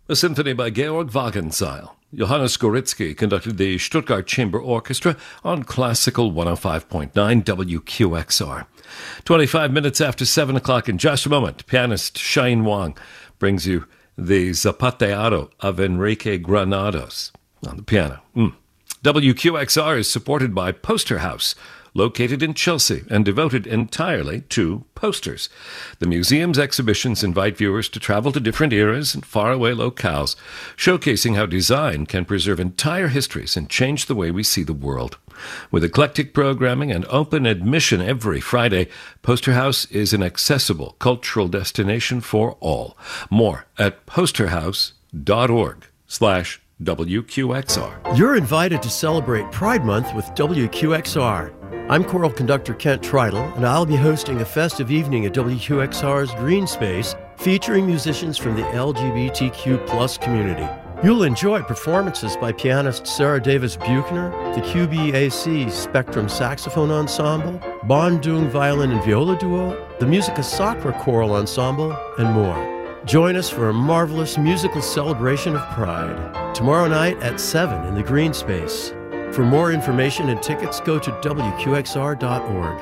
A symphony by Georg Wagenseil. Johannes Goritzky conducted the Stuttgart Chamber Orchestra on Classical 105.9 WQXR. 25 minutes after 7 o'clock. In just a moment, pianist Shane Wang brings you the Zapateado of Enrique Granados on the piano. WQXR is supported by Poster House, located in Chelsea and devoted entirely to posters. The museum's exhibitions invite viewers to travel to different eras and faraway locales, showcasing how design can preserve entire histories and change the way we see the world. With eclectic programming and open admission every Friday, Poster House is an accessible cultural destination for all. More at posterhouse.org/WQXR. You're invited to celebrate Pride Month with WQXR. I'm choral conductor Kent Tritle, and I'll be hosting a festive evening at WQXR's Green Space featuring musicians from the LGBTQ+ community. You'll enjoy performances by pianist Sarah Davis Buchner, the QBAC Spectrum Saxophone Ensemble, Bandung Violin and Viola Duo, the Musica Sacra Choral Ensemble, and more. Join us for a marvelous musical celebration of Pride, tomorrow night at 7 in the Green Space. For more information and tickets, go to WQXR.org.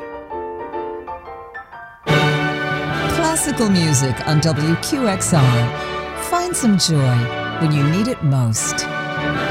Classical music on WQXR. Find some joy when you need it most.